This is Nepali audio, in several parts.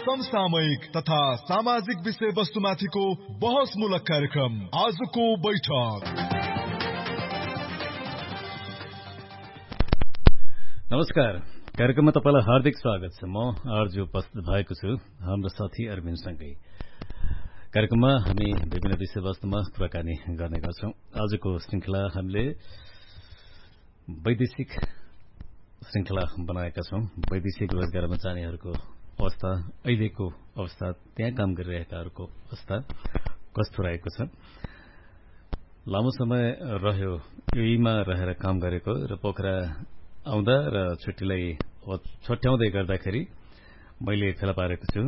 समसामयिक तथा सामाजिक विषय वस्तुमाथिको बहसमूलक कार्यक्रम आजको बैठक। नमस्कार, कार्यक्रममा तपाईलाई हार्दिक स्वागत छ। म आरजु उपस्थित भएको छु हाम्रो साथी अरविन्दसँगै। कार्यक्रममा हामी विभिन्न विषय वस्तुमा कुराकानी गर्ने गर्छौं। आजको श्रृंखला हामीले वैदेशिक श्रृंखला बनाएका छौं। वैदेशिक रोजगारमा जानेहरूको अवस्था, अहिलेको अवस्था, त्यहाँ काम गरिरहेकाहरूको अवस्था कस्तो रहेको छ। लामो समय रह्यो युएईमा रहेर काम गरेको र पोखरा आउँदा र छुट्टीलाई छट्याउँदै गर्दाखेरि मैले फेला पारेको छु।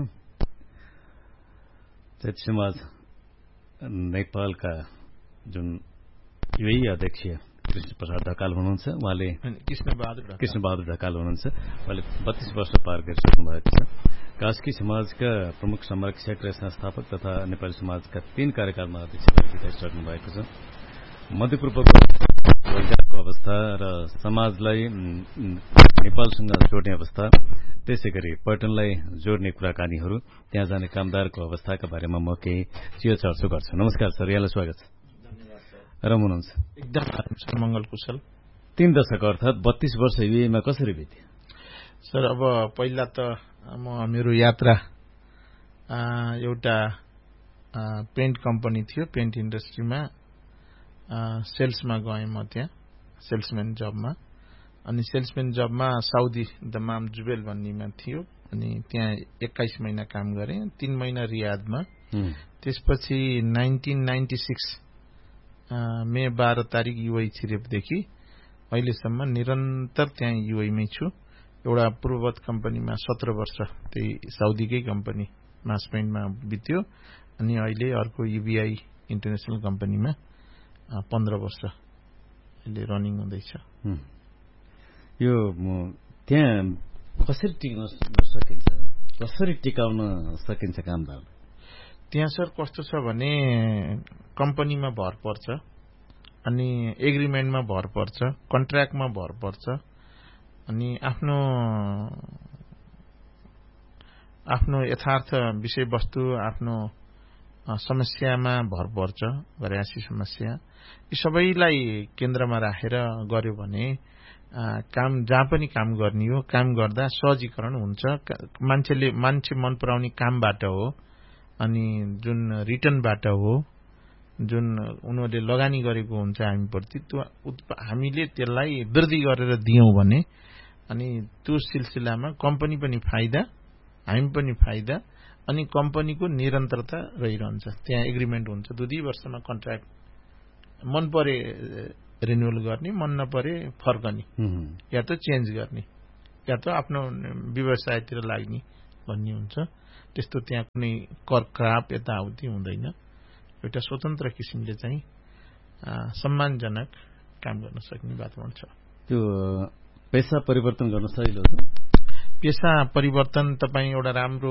चैत समाज नेपालका जुन युएई अध्यक्ष कृष्ण प्रसाद ढकाल हुनुहुन्छ, उहाँले कृष्ण बहादुर ढकाल हुनुहुन्छ। उहाँले 32 वर्ष पार गरिसक्नु भएको छ। कास्की समाजका प्रमुख संरक्षक र संस्थापक तथा नेपाली समाजका 3 कार्यकालमा अध्यक्ष भइसक्नु भएको छ। मध्यपूर्वको रोजगारको अवस्था र समाजलाई नेपालसँग जोड्ने अवस्था, त्यसै गरी पर्यटनलाई जोड्ने कुराकानीहरू, त्यहाँ जाने कामदारको अवस्थाका बारेमा म केही चर्चा गर्छु। नमस्कार सर, यहाँलाई स्वागत छ। आराम हुनुहुन्छ? एकदम मंगल कुशल। 3 दशक अर्थात 32 वर्ष युएईमा कसरी बित्यो सर? अब पहिला त मेरो यात्रा एउटा पेन्ट कम्पनी थियो, पेन्ट इन्डस्ट्रीमा सेल्समा गएँ म, त्यहाँ सेल्सम्यान जबमा। अनि सेल्सम्यान जबमा साउदी दमाम जुबेल भन्नेमा थियो। अनि त्यहाँ 21 महिना काम गरेँ, 3 महिना रियादमा। त्यसपछि 1996 मे 12 तारिक युएई छिरेपदेखि अहिलेसम्म निरन्तर त्यहाँ युएईमै छु। एउटा पूर्ववत कम्पनीमा 17 वर्ष त्यही साउदीकै कम्पनी मासपेन्टमा बित्यो। अनि अहिले अर्को युबिआई इन्टरनेसनल कम्पनीमा 15 वर्ष अहिले रनिङ हुँदैछ। यो त्यहाँ कसरी टिक्न सकिन्छ, कसरी टिकाउन सकिन्छ कामदार? त्यहाँ सर कस्तो छ भने कम्पनीमा भर पर्छ, अनि एग्रिमेन्टमा भर पर्छ, कन्ट्र्याक्टमा भर पर्छ, अनि आफ्नो यथार्थ विषयवस्तु, आफ्नो समस्यामा भर पर्छ, घरयासी समस्या। यी सबैलाई केन्द्रमा राखेर गर्यो भने काम जहाँ पनि काम गर्ने हो, काम गर्दा सहजीकरण हुन्छ। मान्छे मन पराउने कामबाट हो, अनि जुन रिटर्नबाट हो, जुन उनीहरूले लगानी गरेको हुन्छ हामीप्रति, त्यो हामीले त्यसलाई वृद्धि गरेर दियौं भने अनि त्यो सिलसिलामा कम्पनी पनि फाइदा, हामी पनि फाइदा, अनि कम्पनीको निरन्तरता रहिरहन्छ। त्यहाँ एग्रिमेन्ट हुन्छ, 2 वर्षमा कन्ट्र्याक्ट, मन परे रिन्युअल गर्ने, मन नपरे फर्कने, या त चेन्ज गर्ने, या त आफ्नो व्यवसायतिर लाग्ने भन्ने हुन्छ। त्यस्तो त्यहाँ कुनै कर क्राप यताउति हुँदैन। एउटा स्वतन्त्र किसिमले चाहिँ सम्मानजनक काम गर्न सक्ने वातावरण छ। त्यो पेसा परिवर्तन गर्न सजिलो छ? पेसा परिवर्तन तपाईँ एउटा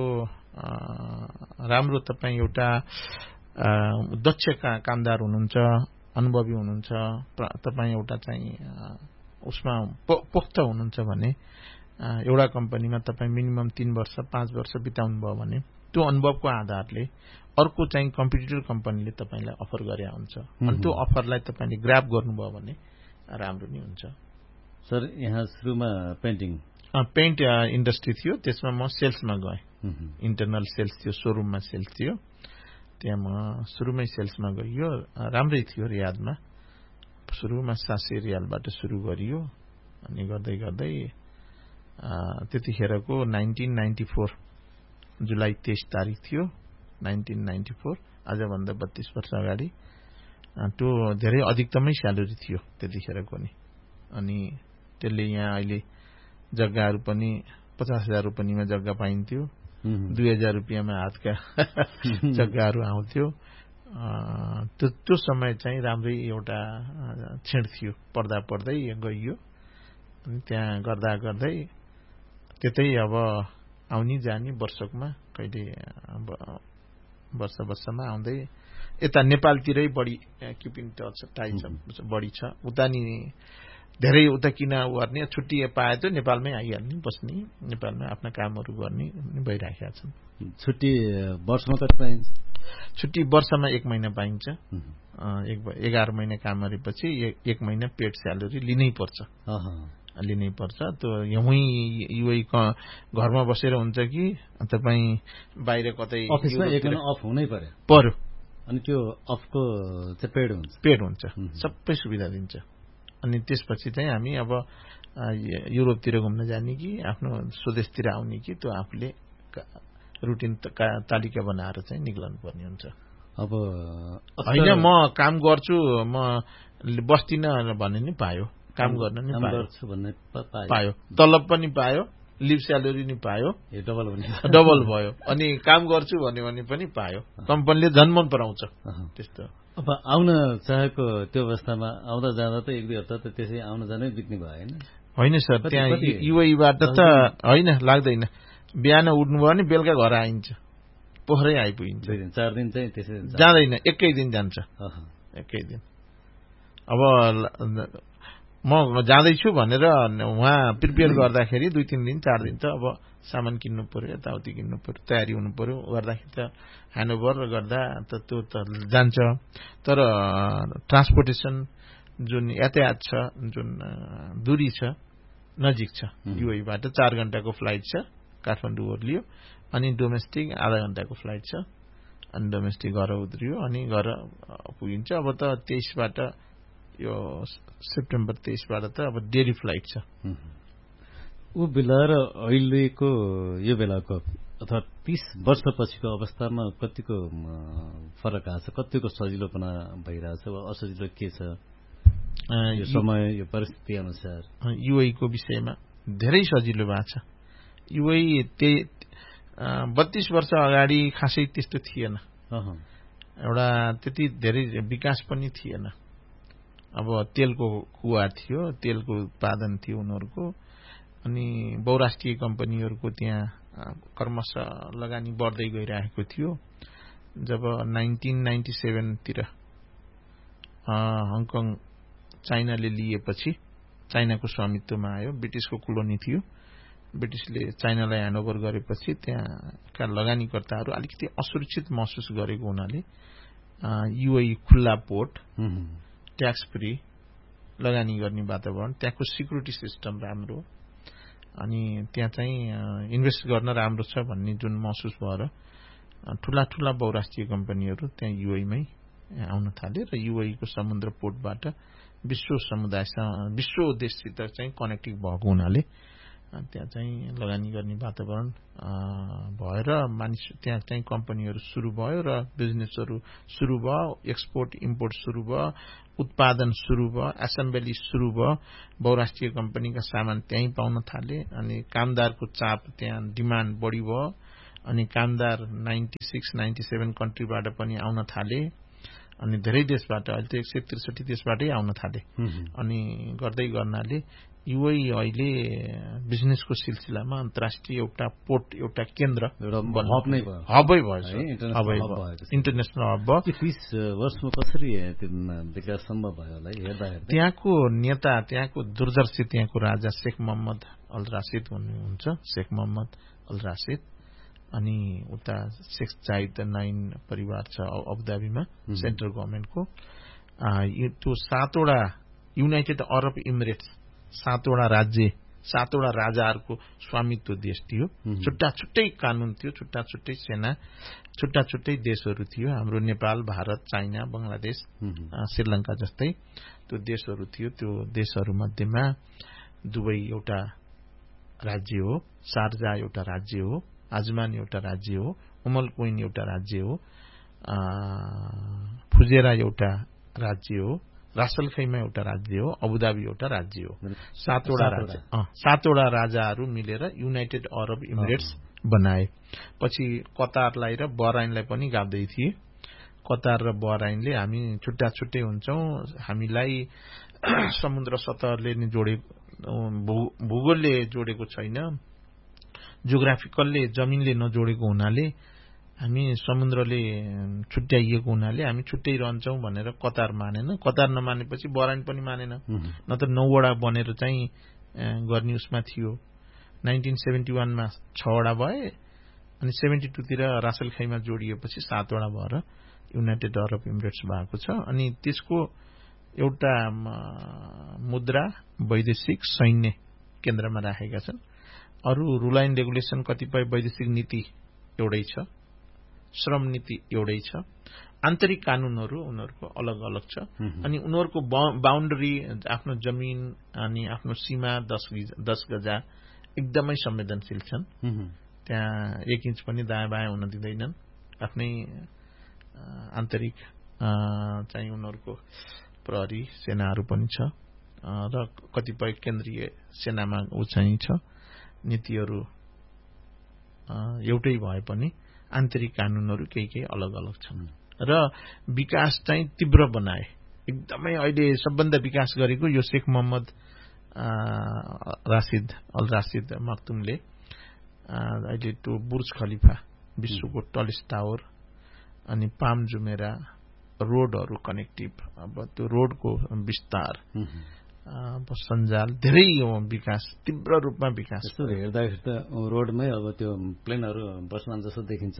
राम्रो तपाईँ एउटा दक्ष कामदार हुनुहुन्छ, अनुभवी हुनुहुन्छ, तपाईँ एउटा चाहिँ उसमा पोख्त हुनुहुन्छ भने एउटा कम्पनीमा तपाईँ मिनिमम 3 वर्ष 5 वर्ष बिताउनु भयो भने त्यो अनुभवको आधारले अर्को चाहिँ कम्पिटिटर कम्पनीले तपाईलाई अफर गरे हुन्छ। अनि त्यो अफरलाई तपाईले ग्राब गर्नुभयो भने राम्रो नै हुन्छ। सर, यहाँ सुरुमा पेन्ट इन्डस्ट्री थियो, त्यसमा म सेल्समा गएँ। इन्टरनल सेल्स थियो, शोरूममा सेल्स थियो। त्यहाँ म सुरुमै सेल्समा गइयो, राम्रै थियो। रियादमा सुरुमा 700 रियालबाट सुरु गरियो, अनि गर्दै गर्दै त्यतिखेरको 1994 जुलाई 23 तारिक थियो 1994, आजभन्दा 32 वर्ष अगाडि। त्यो धेरै अधिकतमै स्यालेरी थियो त्यतिखेरको नि। अनि त्यसले यहाँ अहिले जग्गाहरू पनि 50,000 रुपैयाँमा जग्गा पाइन्थ्यो, 2,000 रुपैयाँमा हातका जग्गाहरू आउँथ्यो। त्यो समय चाहिँ राम्रै एउटा क्षण थियो। पढ्दा पढ्दै गइयो, अनि त्यहाँ गर्दा गर्दै त्यतै अब आउनी जानी वर्षकमा कहिले वर्षमा आउँदै यता नेपालतिरै बढी किपिङ टच टाइ छ, बढी छ। उता नि धेरै उता किन गर्ने, छुट्टी पाए त नेपालमै आइहाल्ने, बस्ने, नेपालमै आफ्ना कामहरू गर्ने भइराखेका छन्। छुट्टी वर्षमा कति पाइन्छ? छुट्टी वर्षमा 1 महिना पाइन्छ। 11 महिना काम गरेपछि 1 महिना पेड स्यालेरी लिनै पर्छ। त्यो यहीँ युए घरमा बसेर हुन्छ कि तपाईँ बाहिर कतै अफिसमा 1 महिना अफ हुनै पर्यो। अनि त्यो अफको चाहिँ पेड हुन्छ, सबै सुविधा दिन्छ। अनि त्यसपछि चाहिँ हामी अब युरोपतिर घुम्न जाने कि आफ्नो स्वदेशतिर आउने कि त्यो आफूले रुटिन तालिका बनाएर चाहिँ निक्लनु पर्ने हुन्छ। अब होइन म काम गर्छु, म बस्दिनँ भन्ने नि पायो, काम गर्न नि पायो, तलब पनि पायो, लिभ स्यालेरी नि पायो, डबल भयो। अनि काम गर्छु भन्यो भने पनि पायो, कम्पनीले झन् मन पराउँछ त्यस्तो। अब आउन चाहेको त्यो अवस्थामा आउँदा जाँदा त 1-2 हप्ता त त्यसै आउन जानै बित्ने भयो होइन सर? त्यहाँ युएबाट त होइन लाग्दैन, बिहान उठ्नु भयो भने बेलुका घर आइन्छ, पोखरै आइपुगिन्छ। 4 दिन चाहिँ त्यसै जाँदैन, 1 दिन जान्छ, 1 दिन। अब म जाँदैछु भनेर उहाँ प्रिपेयर गर्दाखेरि 2-3 दिन 4 दिन त अब सामान किन्नु पर्यो, यताउति किन्नु पर्यो, तयारी हुनु पर्यो, गर्दाखेरि त ह्यान्डओभर गर्दा त त्यो त जान्छ। तर ट्रान्सपोर्टेसन जुन यातायात छ, जुन दूरी छ, नजिक छ, युएबाट 4 घण्टाको फ्लाइट छ, काठमाडौँ ओर्लियो, अनि डोमेस्टिक आधा घण्टाको फ्लाइट छ, अनि डोमेस्टिक घर उत्रियो, अनि घर पुगिन्छ। अब त 23बाट यो सेप्टेम्बर 23बाट त अब डेली फ्लाइट छ। ऊ बेला र अहिलेको यो बेलाको अथवा 30 वर्षपछिको अवस्थामा कतिको फरक आएको छ? कतिको सजिलोपना भइरहेछ, असजिलो के छ यो समय, यो परिस्थिति अनुसार? युए को विषयमा धेरै सजिलो भएको छ। युए 32 वर्ष अगाडि खासै त्यस्तो थिएन, एउटा त्यति धेरै विकास पनि थिएन। अब तेलको कुवा थियो, तेलको उत्पादन थियो उनीहरूको, अनि बहुराष्ट्रिय कम्पनीहरूको त्यहाँ क्रमशः लगानी बढ्दै गइरहेको थियो। जब 1997 तिर हङकङ चाइनाले लिएपछि, चाइनाको स्वामित्वमा आयो, ब्रिटिसको कोलोनी थियो, ब्रिटिसले चाइनालाई ह्यान्डओभर गरेपछि त्यहाँका लगानीकर्ताहरू अलिकति असुरक्षित महसुस गरेको हुनाले युए खुल्ला पोर्ट, ट्याक्स फ्री लगानी गर्ने वातावरण, त्यहाँको सिक्युरिटी सिस्टम राम्रो, अनि त्यहाँ चाहिँ इन्भेस्ट गर्न राम्रो छ भन्ने जुन महसुस भएर ठूला ठूला बहुराष्ट्रिय कम्पनीहरू त्यहाँ युएमै आउन थाले र युए को समुद्र पोर्टबाट विश्व समुदायसँग, विश्व देशसित चाहिँ कनेक्टिङ भएको हुनाले त्यहाँ चाहिँ लगानी गर्ने वातावरण भएर मानिस त्यहाँ चाहिँ कम्पनीहरू सुरु भयो र बिजनेसहरू सुरु भयो, एक्सपोर्ट इम्पोर्ट सुरु भयो, उत्पादन सुरु भयो, एसेम्बली सुरु भयो, बहुराष्ट्रिय कम्पनीका सामान त्यहीँ पाउन थाले, अनि कामदारको चाप त्यहाँ डिमान्ड बढी भयो, अनि कामदार 96-97 कन्ट्रीबाट पनि आउन थाले, अनि धेरै देशबाट, अहिले त 163 देशबाटै आउन थाले। अनि गर्दै गर्नाले युए अहिले बिजनेसको सिलसिलामा अन्तर्राष्ट्रिय एउटा पोर्ट, एउटा केन्द्र, हबै भयो, इन्टरनेसनल हब भयो। 30 वर्षमा कसरी विकास सम्भव भयो होला हेर्दा? त्यहाँको नेता, त्यहाँको दूरदर्शी, त्यहाँको राजा शेख मोहम्मद अल राशिद हुनुहुन्छ, शेख मोहम्मद अल राशिद, अनि उता शेख जायद 9 परिवार छ अबुधाबीमा, सेन्ट्रल गभर्मेन्टको। त्यो 7वटा युनाइटेड अरब इमिरेट्स, 7वटा राज्य, 7वटा राजाहरूको स्वामित्व देश थियो, छुट्टा छुट्टै कानून थियो, छुट्टा छुट्टै सेना, छुट्टा छुट्टै देशहरू थियो। हाम्रो नेपाल, भारत, चाइना, बंगलादेश, श्रीलंका जस्तै त्यो देशहरू थियो। त्यो देशहरू मध्येमा दुबई एउटा राज्य हो, शारजा एउटा राज्य हो, आजमान एउटा राज्य हो, उमल कोइन एउटा राज्य हो, फुजेरा एउटा राज्य हो, रासल खैमा एउटा राज्य हो, अबुधाबी एउटा राज्य हो। 7वटा राजाहरू मिलेर युनाइटेड अरब इमिरेट्स बनाए। पछि कतारलाई र बहराइनलाई पनि गाप्दै थिए। कतार र बहराइनले हामी छुट्टा छुट्टै हुन्छौं, हामीलाई समुद्र सतहले नि जोडेको, भूगोलले जोडेको छैन, जियोग्राफिकलले जमिनले नजोडेको हुनाले हामी समुद्रले छुट्याइएको हुनाले हामी छुट्टै रहन्छौँ भनेर कतार मानेन। कतार नमानेपछि बहराइन पनि मानेन, नत्र 9 वटा बनेर चाहिँ गर्ने उसमा थियो। 1971 मा 6 वटा भए, अनि 72 तिर रासेल खाईमा जोडिएपछि 7 वटा भएर युनाइटेड अरब इमिरेट्स भएको छ। अनि त्यसको एउटा मुद्रा वैदेशिक सैन्य केन्द्रमा राखेका छन्। अरू रुल एन्ड रेगुलेसन कतिपय वैदेशिक नीति एउटै छ, श्रम नीति एउटै छ, आन्तरिक कानूनहरू उनीहरूको अलग अलग छ। अनि उनीहरूको बाउन्डरी, आफ्नो जमिन अनि आफ्नो सीमा 10 गजा एकदमै संवेदनशील छन्। त्यहाँ 1 इन्च पनि दायाँ बायाँ हुन दिँदैनन्। आफ्नै आन्तरिक चाहिँ उनीहरूको प्रहरी सेनाहरू पनि छ र कतिपय केन्द्रीय सेनामा चाहिँ छ। नीतिहरू एउटै भए पनि आन्तरिक कानूनहरू केही अलग अलग छन् र विकास चाहिँ तीव्र बनाए। एकदमै अहिले सबभन्दा विकास गरेको यो शेख मोहम्मद अल राशिद मक्तुमले अहिले त्यो बुर्ज खलिफा, विश्वको टलेस्ट टावर, अनि पाम जुमेरा रोडहरू कनेक्टिभ, अब त्यो रोडको विस्तार, सञ्जाल धेरै विकास, तीव्र रूपमा विकास। यस्तो हेर्दाखेरि त रोडमै अब त्यो प्लेनहरू बस्मान जस्तो देखिन्छ।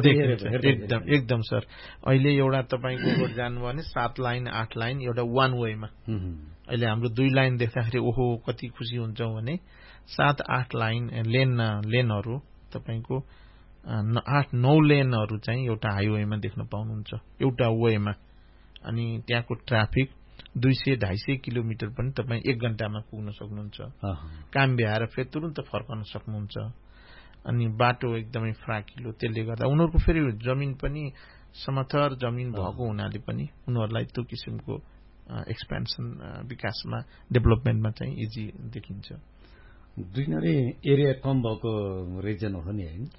एकदम सर। अहिले एउटा तपाईँको रोड जानुभयो भने 7 लाइन 8 लाइन एउटा 1 वेमा। अहिले हाम्रो 2 लाइन देख्दाखेरि ओहो कति खुसी हुन्छौँ भने 7-8 लेनहरू तपाईँको 8-9 लेनहरू चाहिँ एउटा हाइवेमा देख्न पाउनुहुन्छ, एउटा वेमा। अनि त्यहाँको ट्राफिक 200-250 किलोमिटर पनि तपाईँ 1 घण्टामा पुग्न सक्नुहुन्छ। काम भ्याएर फेरि तुरन्त फर्कन सक्नुहुन्छ। अनि बाटो एकदमै फ्राकिलो, त्यसले गर्दा उनीहरूको फेरि जमिन पनि समथर जमिन भएको हुनाले पनि उनीहरूलाई त्यो किसिमको एक्सपेन्सन, विकासमा, डेभलपमेन्टमा चाहिँ इजी देखिन्छ। दुईनरी एरिया कम भएको रिजन हो नि हैन?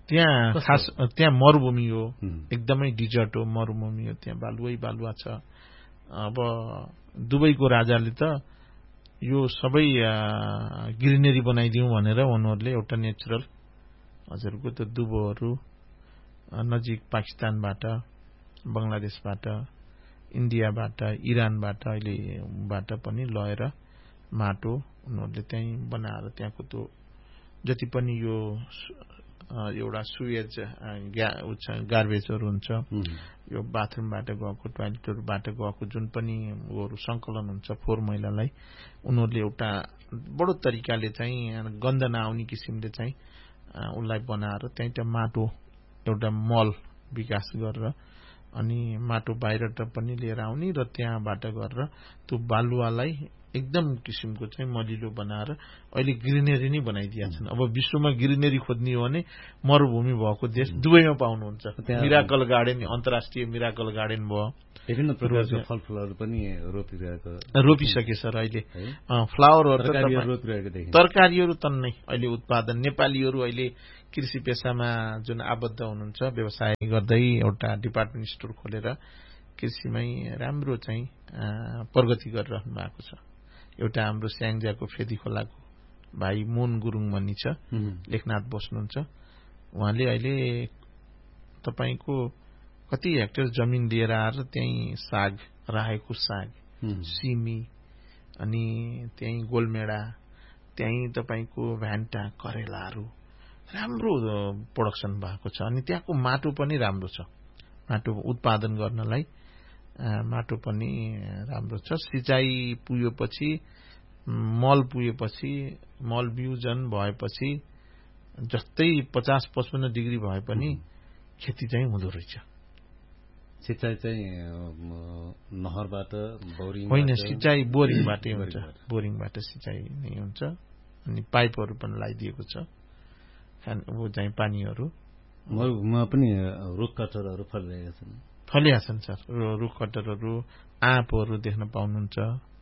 त्यहाँ मरुभूमि हो, एकदमै डिजर्ट हो, मरुभूमि हो, त्यहाँ बालुवा छ। अब दुबईको राजाले त यो सबै ग्रिनेरी बनाइदिउँ भनेर उनीहरूले एउटा नेचुरल हजुरको त्यो दुबोहरू नजिक पाकिस्तानबाट, बङ्गलादेशबाट, इन्डियाबाट, इरानबाट अहिलेबाट पनि लगेर माटो उनीहरूले त्यहीँ बनाएर त्यहाँको त्यो जति पनि यो एउटा सुएज गार्बेजहरू हुन्छ, यो बाथरुमबाट गएको, टोयलेटहरूबाट गएको जुन पनि सङ्कलन हुन्छ फोहोर मैलालाई उनीहरूले एउटा बडो तरिकाले चाहिँ गन्ध नआउने किसिमले चाहिँ उसलाई बनाएर त्यहीँ त माटो एउटा मल विकास गरेर अनि माटो बाहिरबाट पनि लिएर आउने र त्यहाँबाट गरेर त्यो बालुवालाई एकदम किसिमको चाहिँ मलिलो बनाएर अहिले ग्रिनेरी नै बनाइदिएका छन्। अब विश्वमा ग्रिनेरी खोज्ने हो भने मरुभूमि भएको देश दुबईमा पाउनुहुन्छ। मिराकल गार्डन, अन्तर्राष्ट्रिय मिराकल गार्डन भयो। विभिन्न प्रकारको फलफुलहरू पनि रोपिसके सर अहिले। फ्लावरहरू, तरकारीहरू तन्नै अहिले उत्पादन। नेपालीहरू अहिले कृषि पेसामा जुन आबद्ध हुनुहुन्छ, व्यवसाय गर्दै एउटा डिपार्टमेन्ट स्टोर खोलेर कृषिमै राम्रो चाहिँ प्रगति गरिरहनु भएको छ। एउटा हाम्रो स्याङ्जाको फेदी खोलाको भाइ मोन गुरुङ भन्ने छ, लेखनाथ बस्नुहुन्छ। उहाँले अहिले तपाईँको कति हेक्टर जमिन लिएर आएर त्यहीँ साग, राखेको साग, सिमी, अनि त्यहीँ गोलमेडा, त्यहीँ तपाईँको भ्यान्टा, करेलाहरू राम्रो प्रोडक्सन भएको छ। अनि त्यहाँको माटो पनि राम्रो छ, माटो उत्पादन गर्नलाई माटो पनि राम्रो छ। सिँचाइ पुगेपछि, मल पुगेपछि, मल बिउजन भएपछि जस्तै 50-55 डिग्री भए पनि खेती चाहिँ हुँदो रहेछ। सिँचाइ चाहिँ नहरबाट, बोरिङ होइन, सिँचाइ बोरिङबाटै हुन्छ, बोरिङबाट सिँचाइ नै हुन्छ। अनि पाइपहरू पनि लगाइदिएको छ ऊ चाहिँ पानीहरू। मरुभूमिमा पनि रुख कटहरहरू फलिरहेका छन् सर। रुख कटहरहरू, आँपहरू देख्न पाउनुहुन्छ।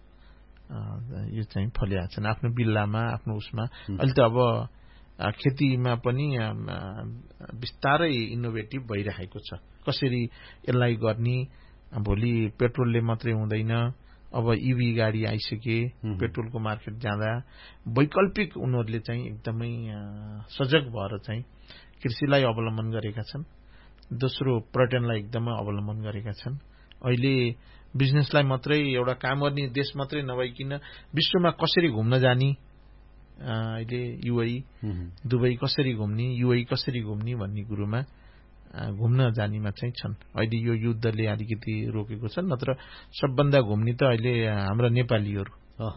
यो चाहिँ फलिरहेका छन् आफ्नो बिल्लामा, आफ्नो उसमा। अहिले त अब खेतीमा पनि बिस्तारै इनोभेटिभ भइरहेको छ। कसरी यसलाई गर्ने, भोलि पेट्रोलले मात्रै हुँदैन, अब इभी गाडी आइसके, पेट्रोलको मार्केट जाँदा वैकल्पिक उनीहरूले चाहिँ एकदमै सजग भएर चाहिँ कृषिलाई अवलम्बन गरेका छन्। दोस्रो पर्यटनलाई एकदमै अवलम्बन गरेका छन्। अहिले बिजनेसलाई मात्रै एउटा काम गर्ने देश मात्रै नभइकन विश्वमा कसरी घुम्न जाने, अहिले युएई दुबई कसरी घुम्ने, युएई कसरी घुम्ने भन्ने कुरोमा घुम्न जानेमा चाहिँ छन्। अहिले यो युद्धले अलिकति रोकेको छ, नत्र सबभन्दा घुम्ने त अहिले हाम्रा नेपालीहरू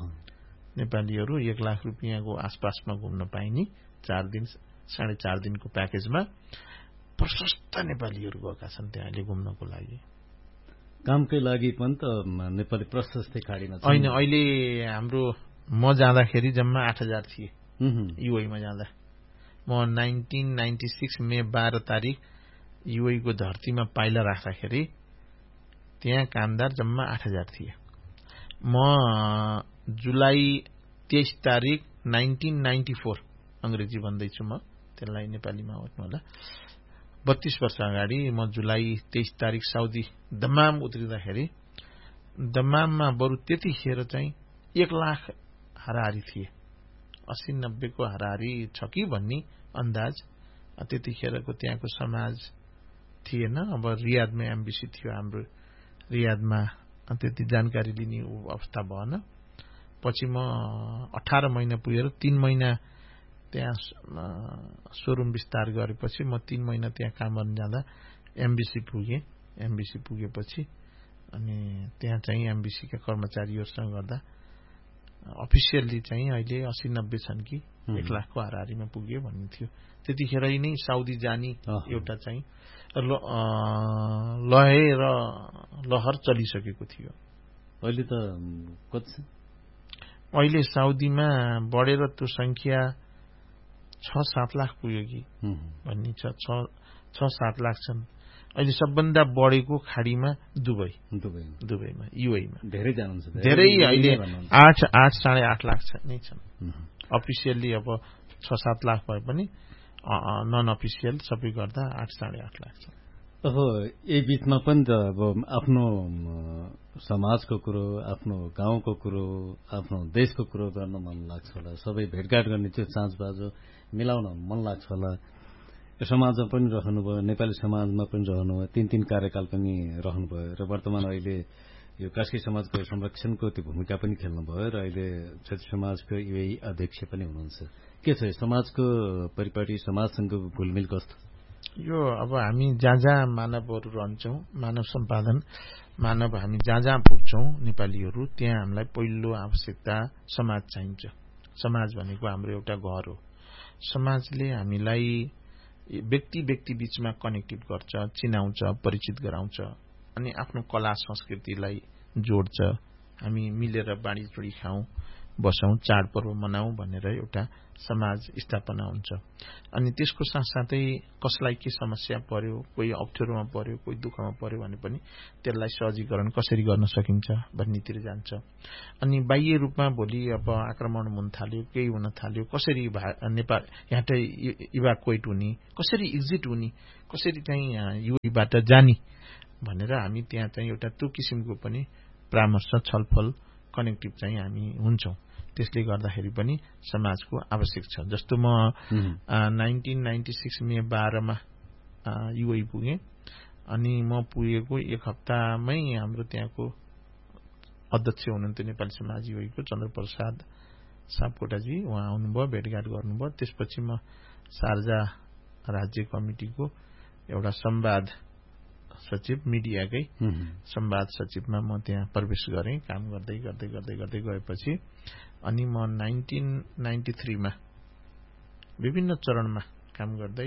1 लाख रुपियाँको आसपासमा घुम्न पाइने 4 दिन 4.5 दिनको प्याकेजमा प्रशस्त नेपालीहरू गएका छन् त्यहाँ अहिले घुम्नको लागि। कामकै लागि पनि त नेपाली प्रशस्तै खाडीमा छ। होइन, अहिले हाम्रो म जाँदाखेरि जम्मा 8,000 थिए युएईमा जाँदा। म 1996 मे 12 तारिक युएईको धरतीमा पाइला राख्दाखेरि त्यहाँ कामदार जम्मा 8,000 थिए। म जुलाई 23 तारिक 1994 अंग्रेजी भन्दैछु, म त्यसलाई नेपालीमा भन्नु होला, 32 वर्ष अगाडि म जुलाई 23 तारिक साउदी दमाम उत्रिँदाखेरि दमाममा बरु त्यतिखेर चाहिँ 1 लाख हाराहारी थिए। 80-90 को हाराहारी छ कि भन्ने अन्दाज। त्यतिखेरको त्यहाँको समाज थिएन। अब रियादमा एम्बेसी थियो हाम्रो, रियादमा त्यति जानकारी लिने अवस्था भएन। पछि म 18 महिना पुगेर 3 महिना त्यहाँ शोरूम विस्तार गरेपछि म 3 महिना त्यहाँ काम गर्न जाँदा एम्बेसी पुगे। एम्बेसी पुगेपछि अनि त्यहाँ चाहिँ एम्बेसीका कर्मचारीहरूसँग गर्दा अफिसियल्ली चाहिँ अहिले 80-90 छन् कि 1 लाखको हाराहारीमा पुग्यो भन्ने थियो। त्यतिखेर नै साउदी जाने एउटा चाहिँ लहर चलिसकेको थियो। अहिले त कति छ? अहिले साउदीमा बढेर त्यो संख्या 6-7 लाख पुग्यो कि भन्ने छ। 6-7 लाख छन्। अहिले सबभन्दा बढेको खाडीमा दुबईमा युएईमा धेरै जानुहुन्छ। धेरै अहिले 8-8.5 लाख नै छन्। अफिसियल्ली अब 6-7 लाख भए पनि नन अफिसियल सबै गर्दा 8-8.5 लाख छ। अब यही बीचमा पनि त अब आफ्नो समाजको कुरो, आफ्नो गाउँको कुरो, आफ्नो देशको कुरो गर्न मन लाग्छ होला। सबै भेटघाट गर्ने त्यो चाँचबाजो मिलाउन मन लाग्छ होला। यो समाजमा पनि रहनुभयो, नेपाली समाजमा पनि रहनुभयो, 3 कार्यकाल पनि रहनुभयो र वर्तमान अहिले यो कास्की समाजको संरक्षणको त्यो भूमिका पनि खेल्नुभयो र अहिले क्षेत्रीय समाजको युएई अध्यक्ष पनि हुनुहुन्छ। के छ समाजको परिपाटी, समाजसँगको घुलमिल कस्तो? यो अब हामी जहाँ मानवहरू रहन्छौँ, मानव सम्पादन हामी जहाँ पुग्छौँ नेपालीहरू, त्यहाँ हामीलाई पहिलो आवश्यकता समाज चाहिन्छ। समाज भनेको हाम्रो एउटा घर हो। समाजले हामीलाई व्यक्ति बीचमा कनेक्टिभ गर्छ, चिनाउँछ, परिचित गराउँछ अनि आफ्नो कला संस्कृतिलाई जोड्छ। हामी मिलेर बाँडीचुँडी खाउँ, बसौँ, चाडपर्व मनाउँ भनेर एउटा समाज स्थापना हुन्छ। अनि त्यसको साथसाथै कसलाई के समस्या पर्यो, कोही अप्ठ्यारोमा पर्यो, कोही दुःखमा पर्यो भने पनि त्यसलाई सहजीकरण कसरी गर्न सकिन्छ भन्नेतिर जान्छ। अनि बाह्य रूपमा भोलि अब आक्रमण हुन थाल्यो, केही हुन थाल्यो, कसरी नेपाल यहाँ इभ्याकुएट हुने, कसरी एक्जिट हुने, कसरी चाहिँ युएईबाट जाने भनेर हामी त्यहाँ चाहिँ एउटा त्यो किसिमको पनि परामर्श, छलफल, कनेक्टिभ चाहिँ हामी हुन्छौँ। त्यसले गर्दाखेरि पनि समाजको आवश्यक छ। जस्तो म 1996 मे 12 मा युएई पुगेँ। अनि म पुगेको 1 हप्तामै हाम्रो त्यहाँको अध्यक्ष हुनुहुन्थ्यो नेपाली समाज युएईको, चन्द्रप्रसाद सापकोटाजी, उहाँ आउनुभयो, भेटघाट गर्नुभयो। त्यसपछि म शारजा राज्य कमिटीको एउटा संवाद सचिव, मिडियाकै संवाद सचिवमा म त्यहाँ प्रवेश गरेँ। काम गर्दै गएपछि अनि म 1993 मा विभिन्न चरणमा काम गर्दै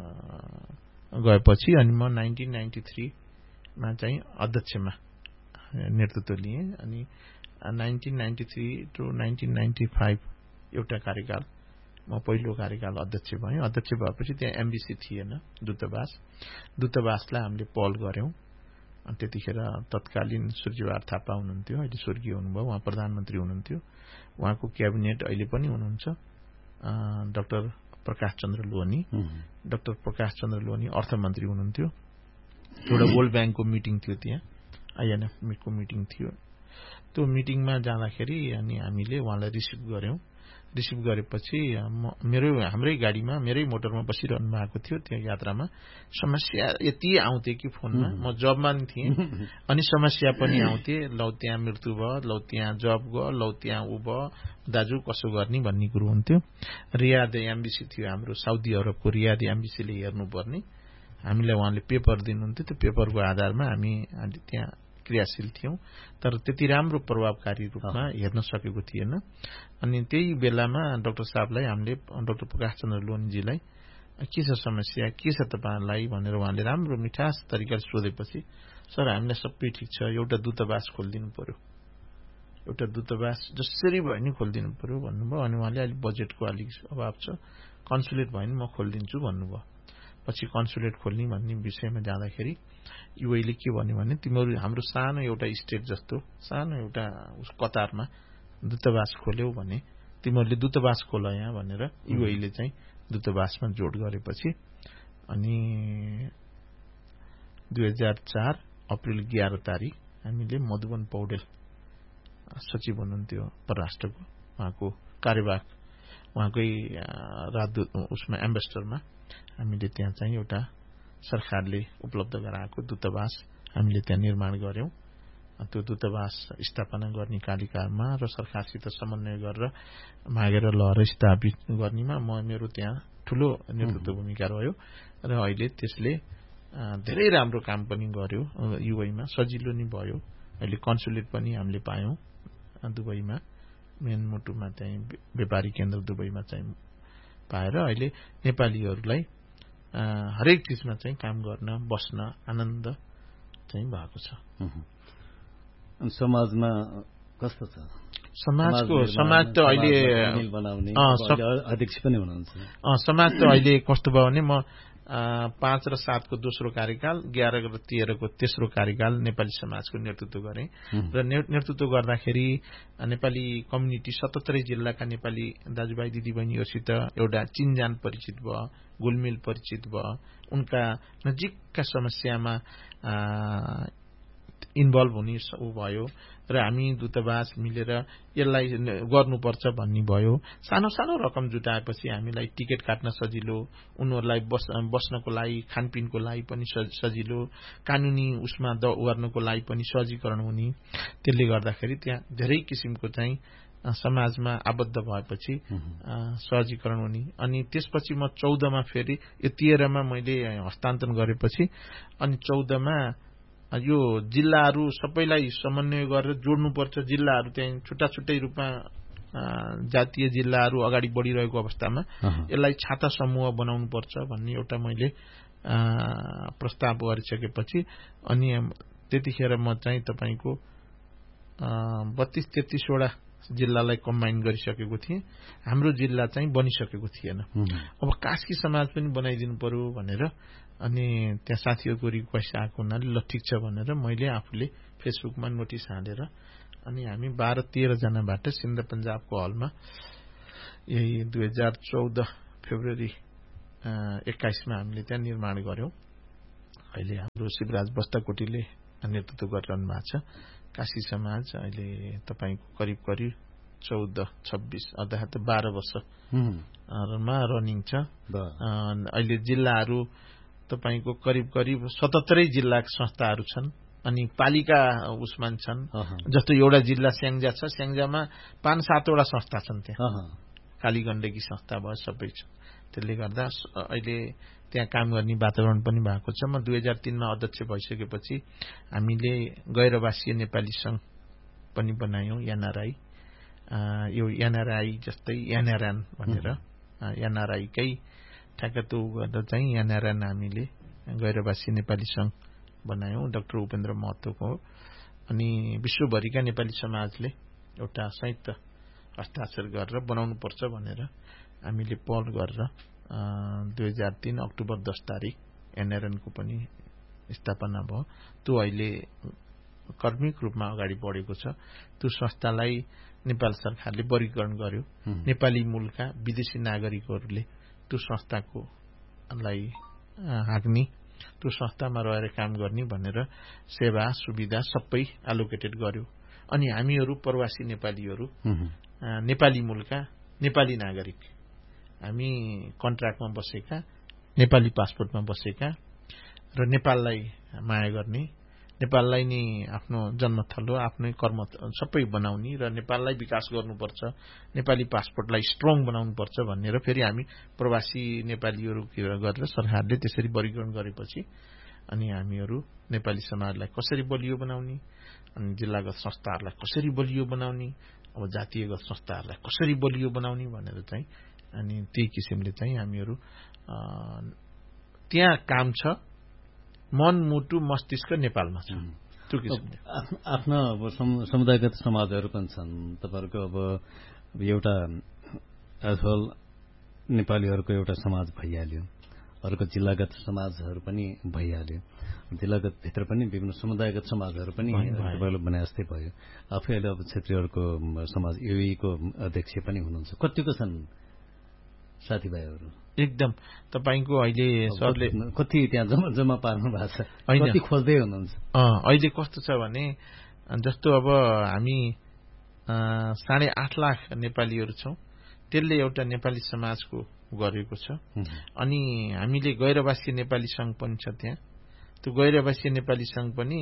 गएपछि अनि म 1993 मा चाहिँ अध्यक्षमा नेतृत्व लिएँ। अनि 1993 to 1995 एउटा कार्यकाल म पहिलो कार्यकाल अध्यक्ष भएँ। अध्यक्ष भएपछि त्यहाँ एम्बेसी थिएन, दूतावासलाई हामीले पहल गर्यौं। त्यतिखेर तत्कालीन सूर्यबहादुर थापा हुनुहुन्थ्यो, अहिले स्वर्गीय हुनुभयो, उहाँ प्रधानमन्त्री हुनुहुन्थ्यो। उहाँको क्याबिनेट अहिले पनि हुनुहुन्छ डाक्टर प्रकाश चन्द्र लोहनी। डाक्टर प्रकाश चन्द्र लोहनी अर्थमन्त्री हुनुहुन्थ्यो। एउटा वर्ल्ड ब्याङ्कको मिटिङ थियो, त्यहाँ आइएनएफ को मिटिङ थियो। त्यो मिटिङमा जाँदाखेरि अनि हामीले उहाँलाई रिसिभ गर्यौं। रिसिभ गरेपछि हाम्रै गाडीमा मेरै मोटरमा बसिरहनु भएको थियो। त्यो यात्रामा समस्या यति आउँथे कि फोनमा, म जबमा नि थिएँ अनि समस्या पनि आउँथे। लौ त्यहाँ मृत्यु भयो, लौ त्यहाँ जब गयो, लौ त्यहाँ उ भयो, दाजु कसो गर्ने भन्ने कुरो हुन्थ्यो। रियाद एम्बेसी थियो हाम्रो, साउदी अरबको रियाद एम्बेसीले हेर्नुपर्ने। हामीलाई उहाँले पेपर दिनुहुन्थ्यो, त्यो पेपरको आधारमा हामी त्यहाँ क्रियाशील थियौं, तर त्यति राम्रो प्रभावकारी रूपमा हेर्न सकेको थिएन। अनि त्यही बेलामा डाक्टर साहबलाई हामीले, डाक्टर प्रकाश चन्द्र लोनीजीलाई के छ समस्या, के छ तपाईहरुलाई भनेर उहाँले राम्रो मिठास तरिकाले सोधेपछि, सर हामीलाई सबै ठिक छ, एउटा दूतावास खोलिदिनु पर्यो, एउटा दूतावास जसरी भयो नि खोलिदिनु पर्यो भन्नुभयो। अनि उहाँले अलि बजेटको अलिक अभाव छ, कन्सुलेट भयो नि म खोलिदिन्छु भन्नुभयो। पछि कन्सुलेट खोल्ने भन्ने विषयमा जाँदाखेरि युएले के भन्यो भने, तिमीहरू हाम्रो सानो एउटा स्टेट जस्तो सानो एउटा कतारमा दूतावास खोल्यौ भने तिमीहरूले दूतावास खोल यहाँ भनेर युएले चाहिँ दूतावासमा जोड गरेपछि अनि 2004 अप्रिल 11 तारिक हामीले मधुबन पौडेल सचिव हुनुहुन्थ्यो परराष्ट्रको, उहाँको कार्यवाहक, उहाँकै राजदूत उसमा एम्बेसडरमा हामीले त्यहाँ चाहिँ एउटा सरकारले उपलब्ध गराएको दूतावास हामीले त्यहाँ निर्माण गर्यौं। त्यो दूतावास स्थापना गर्ने कार्यकालमा र सरकारसित समन्वय गरेर मागेर लहर स्थापित गर्नेमा मेरो त्यहाँ ठूलो नेतृत्व भूमिका रह्यो र अहिले त्यसले धेरै राम्रो काम पनि गर्यो। युएईमा सजिलो नि भयो। अहिले कन्सुलेट पनि हामीले पायौं दुबईमा, मेन मोटुमा चाहिँ व्यापारी केन्द्र दुबईमा चाहिँ पाएर अहिले नेपालीहरूलाई हरेक चीजमा चाहिँ काम गर्न बस्न आनन्द चाहिँ भएको छ। समाजमा कस्तो छ? समाज त अहिले अध्यक्ष पनि हुनुहुन्छ। समाज त अहिले कस्तो भयो भने, म 5 र 7 को दोस्रो कार्यकाल, 11 र 13 को तेस्रो कार्यकाल नेपाली समाजको नेतृत्व गरेँ र नेतृत्व गर्दाखेरि नेपाली कम्युनिटी 77 जिल्लाका नेपाली दाजुभाइ दिदीबहिनीहरूसित एउटा चिनजान परिचित भयो, गुलमिल परिचित भयो, उनका नजिकका समस्यामा इन्भल्भ हुने भयो र हामी दूतावास मिलेर यसलाई गर्नुपर्छ भन्ने भयो। सानो सानो रकम जुटाएपछि हामीलाई टिकट काट्न सजिलो, उनीहरूलाई बस्नको लागि खानपिनको लागि पनि सजिलो, कानूनी उसमा गर्नको लागि पनि सहजीकरण हुने। त्यसले गर्दाखेरि त्यहाँ धेरै किसिमको चाहिँ समाजमा आबद्ध भएपछि सहजीकरण हुने। अनि त्यसपछि म 14 मा फेरि, यो 13 मा मैले हस्तान्तरण गरेपछि अनि 14 मा यो जिल्लाहरू सबैलाई समन्वय गरेर जोड्नुपर्छ। जिल्लाहरू चाहिँ छुट्टा छुट्टै रूपमा जातीय जिल्लाहरू अगाडि बढिरहेको अवस्थामा यसलाई छाता समूह बनाउनु पर्छ भन्ने एउटा मैले प्रस्ताव गरिसकेपछि अनि त्यतिखेर म चाहिँ तपाईको 32-33 वटा जिल्लालाई कम्बाइन गरिसकेको थिएँ। हाम्रो जिल्ला चाहिँ बनिसकेको थिएन। अब कास्की समाज पनि बनाइदिनु पर्यो भनेर अनि त्यहाँ साथीहरूको रिक्वेस्ट आएको हुनाले ल ठिक छ भनेर मैले आफूले फेसबुकमा नोटिस हालेर अनि हामी 12-13 जनाबाट सिन्ध पञ्जाबको हलमा यही 2014 फेब्रुअरी 21 मा हामीले त्यहाँ निर्माण गर्यौं। अहिले हाम्रो शिवराज बस्ताकोटीले नेतृत्व गरिरहनु भएको छ। काशी समाज अहिले तपाईको करिब 14-26 अर्थात 12 वर्षमा रनिङ छ। अहिले जिल्लाहरू तपाईको करिब 77 जिल्लाका संस्थाहरू छन् अनि पालिका उसमा छन्। जस्तो एउटा जिल्ला स्याङ्जा छ, स्याङ्जामा 5-7 वटा संस्था छन्। त्यहाँ कालीगण्डकी संस्था भयो, सबै छ। त्यसले गर्दा अहिले त्यहाँ काम गर्ने वातावरण पनि भएको छ। म 2003 मा अध्यक्ष भइसकेपछि हामीले गैरवासीय नेपाली संघ पनि बनायौं, एनआरआई। यो एनआरआई जस्तै एनआरएन भनेर एनआरआई कै ठ्याक्क गर्दा चाहिँ एनआरएन हामीले गैरवासीय नेपाली संघ बनायौं डाक्टर उपेन्द्र महतोको। अनि विश्वभरिका नेपाली समाजले एउटा संयुक्त हस्ताक्षर गरेर बनाउनु पर्छ भनेर हामीले पहल गरेर 2003 अक्टोबर 10 तारिक एनआरएन को पनि स्थापना भयो। त्यो अहिले कर्मिक रूपमा अगाडि बढेको छ। त्यो संस्थालाई नेपाल सरकारले वर्गीकरण गर्यो। नेपाली मूलका विदेशी नागरिकहरूले त्यो संस्थाको लाई हाँक्ने, त्यो संस्थामा रहेर काम गर्ने भनेर सेवा सुविधा सबै एलोकेटेड गर्यो। अनि हामीहरू प्रवासी नेपालीहरू नेपाली मूलका नेपाली नागरिक, हामी कन्ट्र्याक्टमा बसेका, नेपाली पासपोर्टमा बसेका र नेपाललाई माया गर्ने, नेपाललाई नि आफ्नो जन्मथलो, आफ्नै कर्म सबै बनाउने र नेपाललाई विकास गर्नुपर्छ, नेपाली पासपोर्टलाई स्ट्रङ बनाउनुपर्छ भनेर फेरि हामी प्रवासी नेपालीहरू गरेर सरकारले त्यसरी वर्गीकरण गरेपछि अनि हामीहरू नेपाली समाजलाई कसरी बलियो बनाउने, अनि जिल्लागत संस्थाहरूलाई कसरी बलियो बनाउने, अब जातीयगत संस्थाहरूलाई कसरी बलियो बनाउने भनेर चाहिँ अनि त्यही किसिमले चाहिँ हामीहरू त्यहाँ काम छ। मन, मुटु, मस्तिष्क नेपालमा छ। त्यो किसिमले आफ्ना अब समुदायगत समाजहरू पनि छन् तपाईँहरूको। अब एउटा आजकल नेपालीहरूको एउटा समाज भइहाल्यो, अर्को जिल्लागत समाजहरू पनि भइहाल्यो, जिल्लागत भित्र पनि विभिन्न समुदायगत समाजहरू पनि तपाईँले भने जस्तै भयो। आफै अहिले अब क्षेत्रीयहरूको समाज युएको अध्यक्ष पनि हुनुहुन्छ। कतिको छन् साथीभाइहरू? एकदम तपाईँको अहिले सरले कति त्यहाँ जम्मा पार्नु भएको छ, कति खोज्दै हुनुहुन्छ? अहिले कस्तो छ भने जस्तो अब हामी 8.5 लाख नेपालीहरू छौँ, त्यसले एउटा नेपाली समाजको गरेको छ। अनि हामीले गैरवासीय नेपाली संघ पनि छ त्यहाँ, त्यो गैरवासीय नेपाली संघ पनि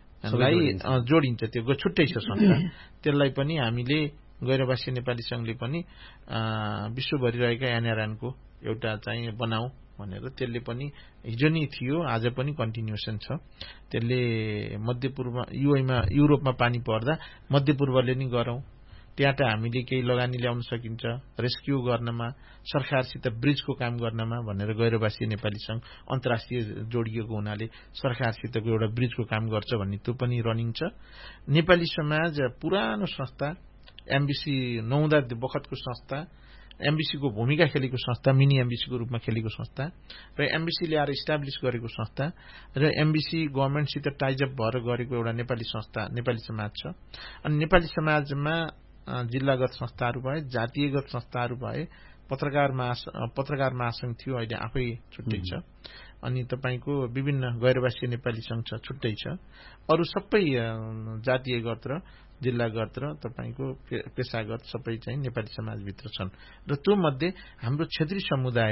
जोडिन्छ, त्यो छुट्टै छ संस्था। त्यसलाई पनि हामीले गैरवासीय नेपाली संघले पनि विश्वभरि रहेका एनआरएनको एउटा चाहिँ बनाऊ भनेर त्यसले पनि हिजो नै थियो, आज पनि कन्टिन्युएसन छ। त्यसले मध्यपूर्व युरोपमा पानी पर्दा मध्यपूर्वले नि गरौँ, त्यहाँ त हामीले केही लगानी ल्याउन सकिन्छ रेस्क्यु गर्नमा, सरकारसित ब्रिजको काम गर्नमा भनेर गैरवासीय नेपाली संघ अन्तर्राष्ट्रिय जोडिएको हुनाले सरकारसितको एउटा ब्रिजको काम गर्छ भन्ने त्यो पनि रनिङ छ। नेपाली समाज पुरानो संस्था, एमबिसी नहुँदा बखतको संस्था, एमबिसीको भूमिका खेलेको संस्था, मिनी एमबिसीको रूपमा खेलेको संस्था र एमबिसी ल्याएर इस्टाब्लिस गरेको संस्था र एमबिसी गभर्मेन्टसित टाइजअप भएर गरेको एउटा नेपाली संस्था नेपाली समाज छ। अनि नेपाली समाजमा जिल्लागत संस्थाहरू भए, जातीयगत संस्थाहरू भए, पत्रकार महासंघ थियो, अहिले आफै छुट्टै छ। अनि तपाईँको विभिन्न गैरवासीय नेपाली संघ छ, छुट्टै छ। अरू सबै जातीयगत र जिल्लागत र तपाईँको पेसागत सबै चाहिँ नेपाली समाजभित्र छन्। र त्यो मध्ये हाम्रो क्षेत्रीय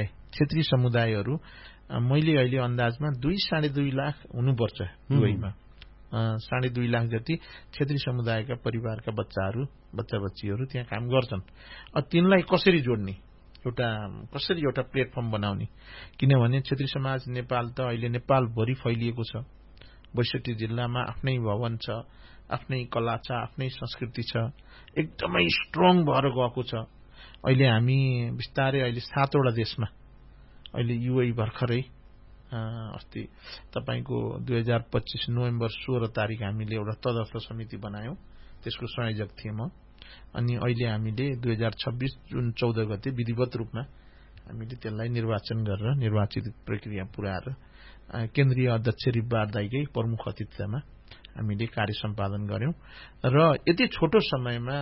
समुदायहरू मैले अहिले अन्दाजमा 2-2.5 लाख हुनुपर्छ दुवैमा। 2.5 लाख जति क्षेत्रीय समुदायका परिवारका बच्चा बच्चीहरू त्यहाँ काम गर्छन्। तिनलाई कसरी जोड्ने, कसरी एउटा प्लेटफर्म बनाउने, किनभने क्षेत्रीय समाज नेपाल त अहिले नेपालभरि फैलिएको छ। 62 जिल्लामा आफ्नै भवन छ, आफ्नै कला छ, आफ्नै संस्कृति छ, एकदमै स्ट्रङ भएर गएको छ। अहिले हामी बिस्तारै अहिले 7 वटा देशमा, अहिले युए भर्खरै अस्ति तपाईँको 2025 नोभेम्बर 16 तारिक हामीले एउटा तदर्थ समिति बनायौं, त्यसको संयोजक थिएँ म। अनि अहिले हामीले 2026 जुन 14 गते विधिवत रूपमा हामीले त्यसलाई निर्वाचन गरेर निर्वाचित प्रक्रिया पुर्याएर केन्द्रीय अध्यक्ष रिब्बार दाइकै प्रमुख अतिथ्यमा हामीले कार्य सम्पादन गर्यौं। र यति छोटो समयमा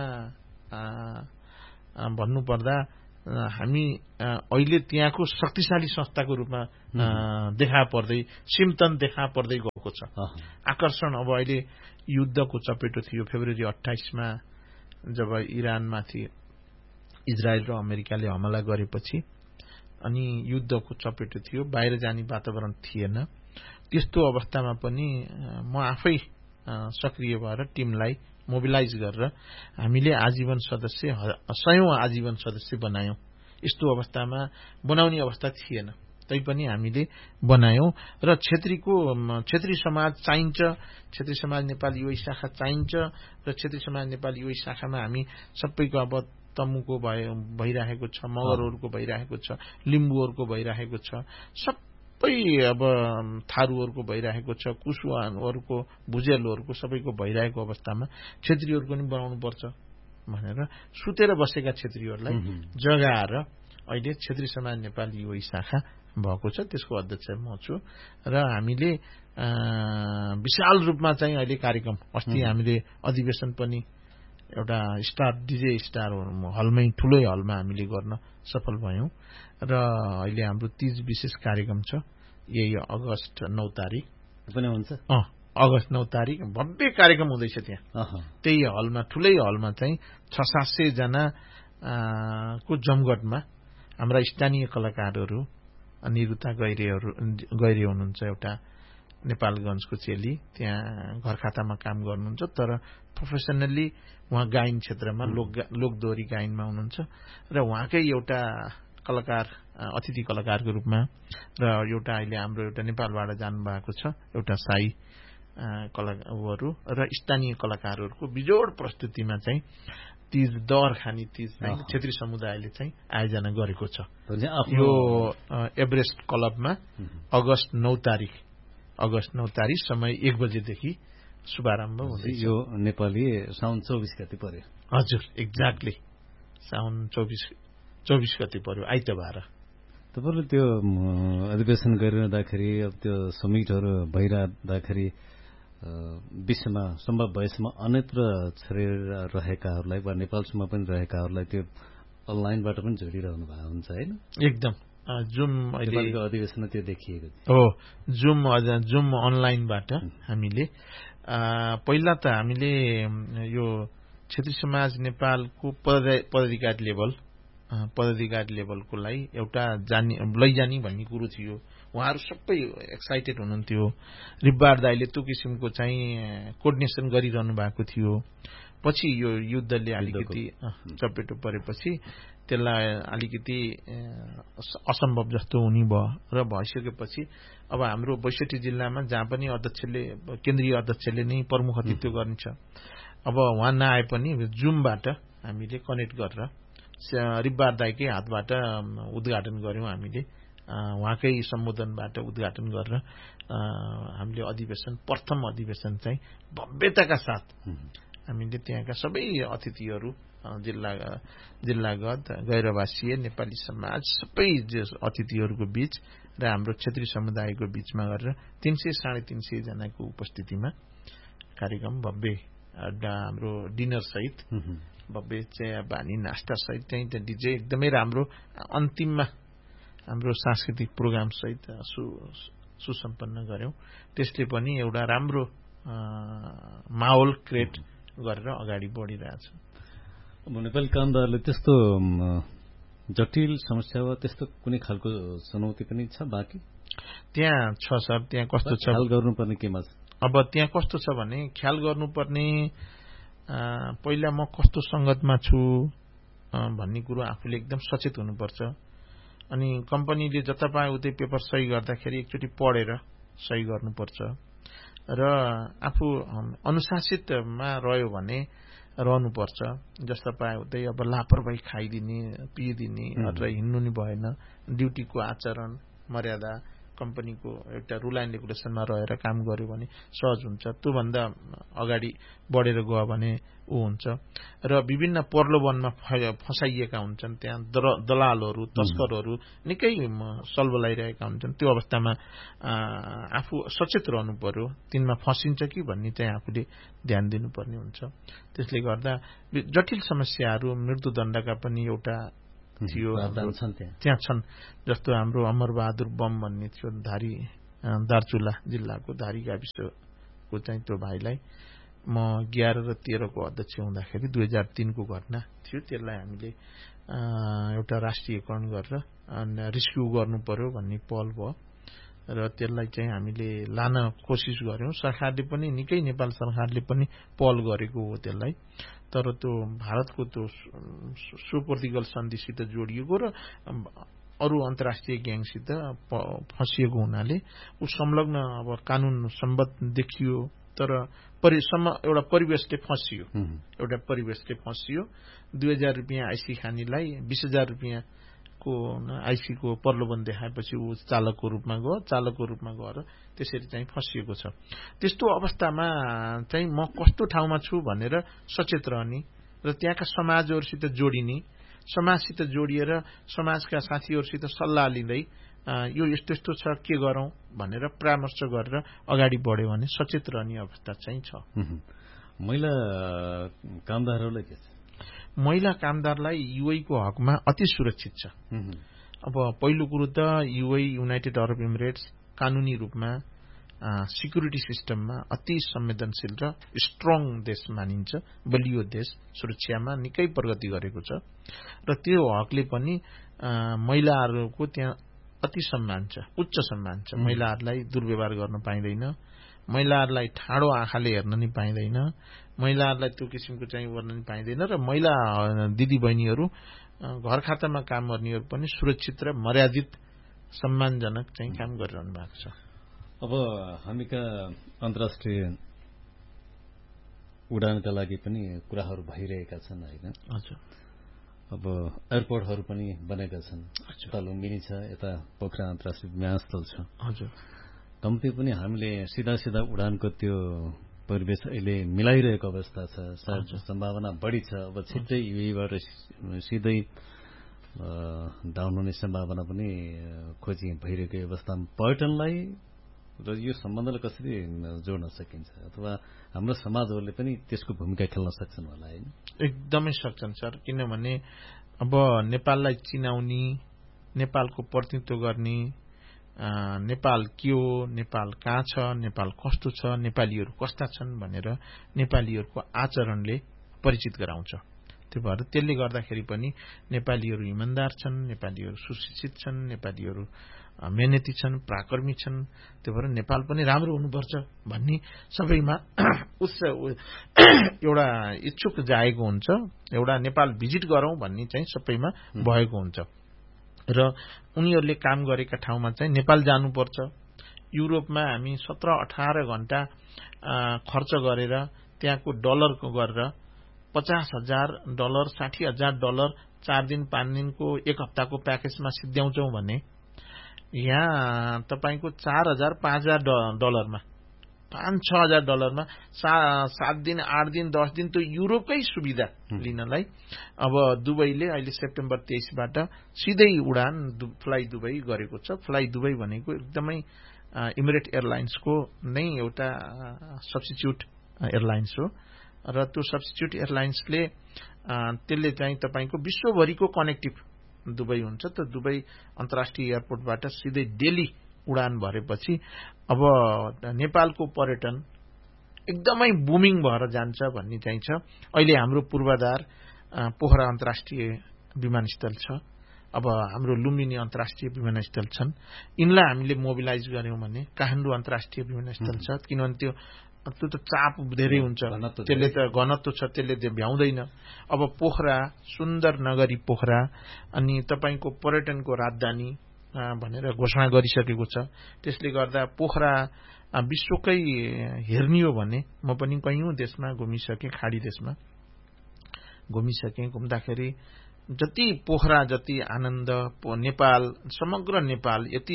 भन्नुपर्दा हामी अहिले त्यहाँको शक्तिशाली संस्थाको रूपमा देखा पर्दै, सिम्टम देखा पर्दै गएको छ। आकर्षण अब अहिले युद्धको चपेटो थियो फेब्रुअरी 28 मा जब इरानमाथि इजरायल र अमेरिकाले हमला गरेपछि, अनि युद्धको चपेटो थियो, बाहिर जाने वातावरण थिएन। त्यस्तो अवस्थामा पनि म आफै सक्रिय भएर टिमलाई मोबिलाइज गरेर हामीले आजीवन सदस्य 100औं आजीवन सदस्य बनायौं। यस्तो अवस्थामा बनाउने अवस्था थिएन, तैपनि हामीले बनायौं। र क्षेत्रीय समाज चाहिन्छ, क्षेत्रीय समाज नेपाली युवा शाखा चाहिन्छ र क्षेत्रीय समाज नेपाली युवा शाखामा हामी सबैको अब तमुको भइरहेको छ, मगरहरूको भइरहेको छ, लिम्बूहरूको भइरहेको छ, सबै अब थारूहरूको भइरहेको छ, कुशवाहरूको, भुजेलहरूको सबैको भइरहेको अवस्थामा क्षेत्रीयहरूको पनि बनाउनु पर्छ भनेर सुतेर बसेका क्षेत्रीयहरूलाई जगाएर अहिले क्षेत्रीय समाज नेपाली युवा शाखा भएको छ। त्यसको अध्यक्ष म छु र हामीले विशाल रूपमा चाहिँ अहिले कार्यक्रम, अस्ति हामीले अधिवेशन पनि एउटा डीजे स्टार हलमै, ठुलै हलमा हामीले गर्न सफल भयौं। र अहिले हाम्रो 30 विशेष कार्यक्रम छ, यही अगस्त 9 तारिक पनि हुन्छ। अगस्त 9 तारिक भव्य कार्यक्रम हुँदैछ त्यहाँ। त्यही हलमा, ठुलै हलमा चाहिँ 600-700 जना को जमघटमा हाम्रा स्थानीय कलाकारहरू निरुता गैरे हुनुहुन्छ, एउटा नेपालगञ्जको चेली, त्यहाँ घर खातामा काम गर्नुहुन्छ, तर प्रोफेसनल्ली उहाँ गायन क्षेत्रमा लोकदोहोरी गायनमा हुनुहुन्छ र उहाँकै एउटा कलाकार, अतिथि कलाकारको रूपमा र एउटा अहिले हाम्रो एउटा नेपालबाट जानुभएको छ एउटा साई कलाकारहरू र स्थानीय कलाकारहरूको बिजोड प्रस्तुतिमा चाहिँ तीज दर खानी तीज चाहिँ क्षेत्रीय समुदायले चाहिँ आयोजना गरेको छ। यो एभरेस्ट क्लबमा अगस्त 9 तारिक समय 1 बजेदेखि शुभारम्भ हुँदैछ। यो नेपाली साउन 24 गते पर्यो। हजुर, एक्ज्याक्टली साउन 24 गते पर्यो, आइतबार। तपाईँले त्यो अधिवेशन गरिरहँदाखेरि अब त्यो समिटहरू भइरहँदाखेरि विश्वमा सम्भव भएसम्म अन्यत्र छरेर रहेकाहरूलाई वा नेपालसम्म पनि रहेकाहरूलाई त्यो अनलाइनबाट पनि जोडिरहनु भएको हुन्छ होइन? एकदम। जुम अहिलेको अधिवेशनमा त्यो देखिएको हो। जुम अनलाइनबाट हामीले पहिला त हामीले यो क्षेत्रीय समाज नेपालको पदाधिकारी लेभलकोलाई एउटा लैजाने भन्ने कुरो थियो। उहाँहरू सबै एक्साइटेड हुनुहुन्थ्यो। रिब्बार दाइले त्यो किसिमको चाहिँ कोर्डिनेसन गरिरहनु भएको थियो। पछि यो युद्धले अलिकति चपेटो परेपछि त्यसलाई अलिकति असम्भव जस्तो हुने भयो र भइसकेपछि अब हाम्रो 62 जिल्लामा जहाँ पनि केन्द्रीय अध्यक्षले नै प्रमुख अतिथ्य गर्नेछ। अब उहाँ नआए पनि जुमबाट हामीले कनेक्ट गरेर रिब्बार दाइकै हातबाट उद्घाटन गर्यौं। हामीले उहाँकै सम्बोधनबाट उद्घाटन गरेर हामीले प्रथम अधिवेशन चाहिँ भव्यताका साथ हामीले त्यहाँका सबै अतिथिहरू जिल्लागत गैरवासीय नेपाली समाज सबै अतिथिहरूको बीच र हाम्रो क्षेत्रीय समुदायको बीचमा गरेर 300-350 जनाको उपस्थितिमा कार्यक्रम भव्य हाम्रो डिनर सहित भव्य चिया बानी नास्ता सहित चाहिँ डिजे एकदमै राम्रो अन्तिममा हाम्रो सांस्कृतिक प्रोग्राम सहित सुसम्पन्न गर्यौं। त्यसले पनि एउटा राम्रो माहौल क्रिएट गरेर अगाडि बढिरहेछ। नेपाली कामदारले त्यस्तो जटिल समस्या वा त्यस्तो कुनै खालको चुनौती पनि छ बाँकी? त्यहाँ छ सर। त्यहाँ कस्तो छ ख्याल गर्नुपर्ने केमा छ? अब त्यहाँ कस्तो छ भने ख्याल गर्नुपर्ने पहिला म कस्तो संगतमा छु भन्ने कुरो आफूले एकदम सचेत हुनुपर्छ। अनि कम्पनीले जता पाए उतै पेपर सही गर्दाखेरि एकचोटि पढेर सही गर्नुपर्छ र आफू अनुशासितमा रह्यो भने रहनुपर्छ। जस्ता पाए उतै अब लापरवाही खाइदिने, पिइदिने र हिँड्नु नि भएन। ड्युटीको आचरण मर्यादा कम्पनीको एउटा रुल एन्ड रेगुलेसनमा रहेर काम गर्यो भने सहज हुन्छ। त्योभन्दा अगाडि बढेर गयो भने हुन्छ। र विभिन्न प्रलोभनमा फसाइएका हुन्छन्। त्यहाँ दलालहरू, तस्करहरू निकै सल्बलाइरहेका हुन्छन्। त्यो अवस्थामा आफू सचेत रहनु पर्यो। तिनमा फसिन्छ कि भन्ने चाहिँ आफूले ध्यान दिनुपर्ने हुन्छ। त्यसले गर्दा जटिल समस्याहरू मृत्युदण्डका पनि एउटा थियो त्यहाँ छन्। जस्तो हाम्रो अमरबहादुर बम भन्ने थियो दार्चुला जिल्लाको धारी गाविसको चाहिँ त्यो भाइलाई म 11 र 13 को अध्यक्ष हुँदाखेरि 2003 को घटना थियो। त्यसलाई हामीले एउटा राष्ट्रियकरण गरेर रेस्क्यु गर्नु पर्यो भन्ने पहल भयो र त्यसलाई चाहिँ हामीले लान कोसिस गर्यौं। सरकारले पनि निकै नेपाल सरकारले पनि पहल गरेको हो त्यसलाई। तर त्यो भारतको त्यो सुपोर्तिगल सन्धिसित जोडिएको र अरू अन्तर्राष्ट्रिय ग्याङसित फसिएको हुनाले ऊ संलग्न अब कानून सम्बद्ध देखियो। तर एउटा परिवेशले फसियो। 2000 रुपियाँ आइसी खानीलाई 20,000 रुपियाँ को आइसी को प्रलोभन देखाएपछि ऊ चालकको रूपमा गएर त्यसरी चाहिँ फसिएको छ। त्यस्तो अवस्थामा चाहिँ म कस्तो ठाउँमा छु भनेर सचेत रहने र त्यहाँका समाजहरूसित जोडिने, समाजसित जोडिएर समाजका साथीहरूसित सल्लाह लिँदै यो यस्तो यस्तो छ के गरौं भनेर परामर्श गरेर अगाडि बढ्यो भने सचेत रहने अवस्था चाहिँ छ। महिला कामदारहरूलाई के छ? महिला कामदारलाई युए को हकमा अति सुरक्षित छ। अब पहिलो कुरो त युए युनाइटेड अरब इमिरेट्स कानूनी रूपमा सिक्युरिटी सिस्टममा अति संवेदनशील र स्ट्रङ देश मानिन्छ, बलियो देश, सुरक्षामा निकै प्रगति गरेको छ र त्यो हकले पनि महिलाहरूको त्यहाँ अति सम्मान छ, उच्च सम्मान छ। महिलाहरूलाई दुर्व्यवहार गर्न पाइँदैन, महिलाहरूलाई ठाडो आँखाले हेर्न नि पाइँदैन, महिलाहरूलाई त्यो किसिमको चाहिँ गर्न नि पाइँदैन र महिला दिदी बहिनीहरू घर खातामा काम गर्नेहरू पनि सुरक्षित र मर्यादित सम्मानजनक चाहिँ काम गरिरहनु भएको छ। अब हामीका अन्तर्राष्ट्रिय उडानका लागि पनि कुराहरू भइरहेका छन् होइन? हजुर। अब एयरपोर्टहरू पनि बनेका छन्, यता लुम्बिनी छ, यता पोखरा अन्तर्राष्ट्रिय विमानस्थल छ। हजुर। कम्ती पनि हामीले सिधा सिधा उडानको त्यो परिवेश अहिले मिलाइरहेको अवस्था छ, सायद सम्भावना बढी छ। अब छिट्टै युएबाट सिधै डाउन हुने सम्भावना पनि खोजी भइरहेको अवस्थामा पर्यटनलाई र यो सम्बन्धलाई कसरी जोड्न सकिन्छ, अथवा हाम्रो समाजहरूले पनि त्यसको भूमिका खेल्न सक्छन् होला होइन? एकदमै सक्छन् सर, किनभने अब नेपाललाई चिनाउने, नेपालको प्रतिनिधित्व गर्ने, नेपाल के हो, नेपाल कहाँ छ, नेपाल कस्तो छ, नेपालीहरू कस्ता छन् भनेर नेपालीहरूको आचरणले परिचित गराउँछ। त्यो भएर त्यसले गर्दाखेरि पनि नेपालीहरू इमानदार छन्, नेपालीहरू सुशिक्षित छन्, नेपालीहरू मेहनती छन्, पराक्रमी छन्। त्यो भएर नेपाल पनि राम्रो हुनुपर्छ भन्ने सबैमा एउटा इच्छुक जागेको हुन्छ, एउटा नेपाल भिजिट गरौं भन्ने चाहिँ सबैमा भएको हुन्छ र उनीहरूले काम गरेका ठाउँमा चाहिँ नेपाल जानुपर्छ। युरोपमा हामी 17-18 घण्टा खर्च गरेर त्यहाँको डलरको गरेर $50,000, $60,000 4 दिन 5 दिनको 1 हप्ताको प्याकेजमा सिद्ध्याउँछौं भने यहाँ तपाईको $4,000-5,000 $5,000-6,000 7 दिन 8 दिन 10 दिन त युरोपकै सुविधा लिनलाई अब दुबईले अहिले सेप्टेम्बर 23 बाट सिधै उडान फ्लाइ दुबई गरेको छ। फ्लाइ दुबई भनेको एकदमै इमिरेट एयरलाइन्सको नै एउटा सब्स्टिट्युट एयरलाइन्स हो र त्यो सब्स्टिट्युट एयरलाइन्सले त्यसले चाहिँ तपाईको विश्वभरिको कनेक्टिभ दुबई हुन्छ। त दुबई अन्तर्राष्ट्रिय एयरपोर्टबाट सिधै दिल्ली उडान भरेपछि अब नेपालको पर्यटन एकदमै बुमिङ भएर जान्छ भन्ने चाहिँ छ। अहिले हाम्रो पूर्वाधार पोखरा अन्तर्राष्ट्रिय विमानस्थल छ, अब हाम्रो लुम्बिनी अन्तर्राष्ट्रिय विमानस्थल छन्। यिनलाई हामीले मोबिलाइज गर्यौं भने काठमाडौँ अन्तर्राष्ट्रिय विमानस्थल छ, किनभने त्यो त चाप धेरै हुन्छ, त्यसले त घनत्व छ, त्यसले त्यो भ्याउँदैन। अब पोखरा सुन्दर नगरी पोखरा अनि तपाईको पर्यटनको राजधानी भनेर घोषणा गरिसकेको छ। त्यसले गर्दा पोखरा विश्वकै हेर्ने हो भने म पनि कयौं देशमा घुमिसके, खाडी देशमा घुमिसके। घुम्दाखेरि जति पोखरा जति आनन्द, नेपाल समग्र नेपाल यति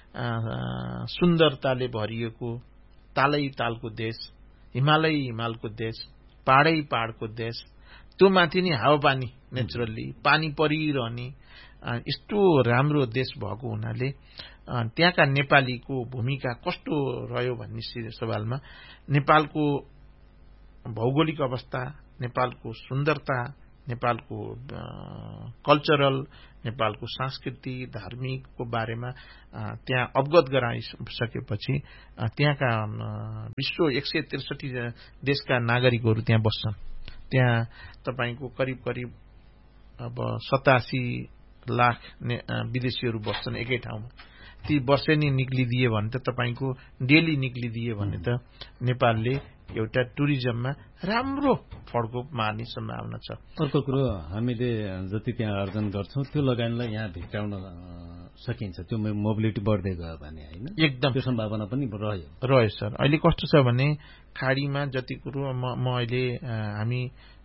सुन्दरताले भरिएको, तालै तालको देश, हिमालय हिमालको देश, पहाडै पहाडको देश, त्यो माथि नि हावापानी नेचुरली पानी परिरहने यस्तो राम्रो देश भएको हुनाले त्यहाँका नेपालीको भूमिका कस्तो रह्यो भन्ने सवालमा नेपालको भौगोलिक अवस्था, नेपालको सुन्दरता, नेपालको कल्चरल, नेपालको संस्कृति धार्मिकको बारेमा त्यहाँ अवगत गराइसकेपछि त्यहाँका विश्व 163 देशका नागरिकहरू त्यहाँ बस्छन्। त्यहाँ तपाईको करिब करिब अब 87 लाख विदेशीहरू बस्छन् एकै ठाउँमा। ती वर्षेनी निक्लिदिए भने त तपाईको डेली निक्लिदिए भने त नेपालले एउटा टुरिज्ममा राम्रो फड्को मार्ने सम्भावना छ। अर्को कुरो, हामीले जति त्यहाँ आर्जन गर्छौं त्यो लगानीलाई यहाँ भित्राउन सकिन्छ, त्यो मोबिलिटी बढ्दै गयो भने हैन? एकदम त्यो सम्भावना पनि रह्यो सर। अहिले कस्तो छ भने खाडीमा जति कुरो म अहिले हामी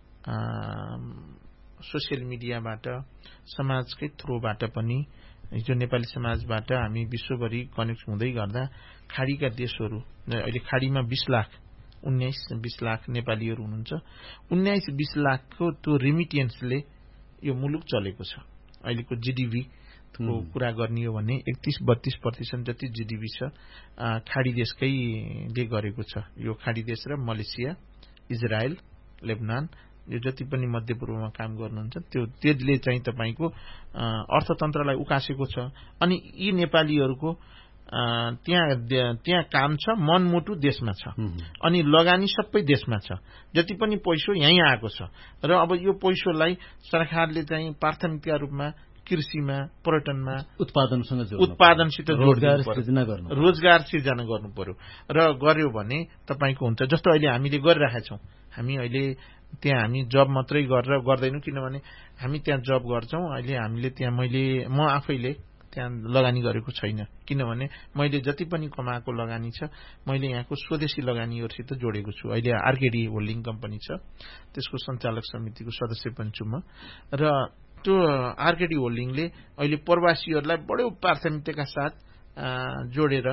सोसियल मिडियाबाट समाजकै थ्रुबाट पनि हिजो नेपाली समाजबाट हामी विश्वभरि कनेक्ट हुँदै गर्दा खाडीका देशहरू अहिले खाडीमा 19-20 लाख नेपालीहरू हुनुहुन्छ। 19-20 लाखको त्यो रेमिटेन्सले यो मुलुक चलेको छ। अहिलेको जीडीपी को कुरा गर्ने हो भने 31-32% जति जीडीपी छ खाडी देशकैले गरेको छ। यो खाडी देश र मलेसिया, इजरायल, लेबनान यो जति पनि मध्यपूर्वमा काम गर्नुहुन्छ त्यसले चाहिँ तपाईको अर्थतन्त्रलाई उकासेको छ। अनि यी नेपालीहरूको त्यहाँ काम छ, मनमुटु देशमा छ अनि लगानी सबै देशमा छ। जति पनि पैसो यहीँ आएको छ र अब यो पैसोलाई सरकारले चाहिँ प्राथमिकता रूपमा कृषिमा, पर्यटनमा, उत्पादनसित रोजगार सिर्जना गर्नु पर्यो र गर्यो भने तपाईको हुन्छ। जस्तो अहिले हामीले गरिरहेका छौं, हामी अहिले त्यहाँ हामी जब मात्रै गरेर गर्दैनौं, किनभने हामी त्यहाँ जब गर्छौं। अहिले हामीले त्यहाँ म आफैले त्यहाँ लगानी गरेको छैन, किनभने मैले जति पनि कमाएको लगानी छ मैले यहाँको स्वदेशी लगानीहरुसित जोडेको छु। अहिले आरकेडी होल्डिङ कम्पनी छ, त्यसको सञ्चालक समितिको सदस्य पनि छु म र त्यो आरकेडी होल्डिङले अहिले प्रवासीहरूलाई बडो प्राथमिकताका साथ जोडेर